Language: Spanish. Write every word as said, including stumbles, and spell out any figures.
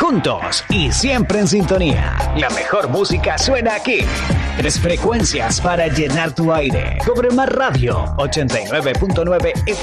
juntos y siempre en sintonía. La mejor música suena aquí. Tres frecuencias para llenar tu aire. Cobre Más Radio, ochenta y nueve punto nueve F M.